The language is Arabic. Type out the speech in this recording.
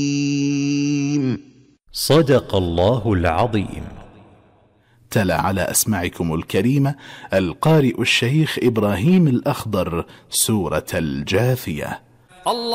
صدق الله العظيم. تلا على أسماعكم الكريمة القارئ الشيخ إبراهيم الأخضر سورة الجاثية.